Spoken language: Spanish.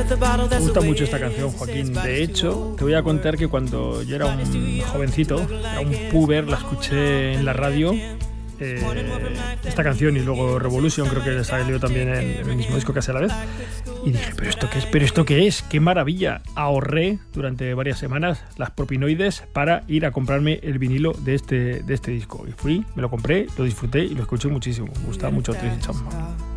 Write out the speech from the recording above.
Me gusta mucho esta canción, Joaquín. De hecho, te voy a contar que cuando yo era un jovencito, era un puber, la escuché en la radio, esta canción, y luego Revolution, creo que salió también en el mismo disco casi a la vez, y dije, ¿pero esto qué es? ¿Pero esto qué es? ¡Qué maravilla! Ahorré durante varias semanas las propinoides para ir a comprarme el vinilo de este disco, y fui, me lo compré, lo disfruté y lo escuché muchísimo. Me gusta mucho Tracy Chapman.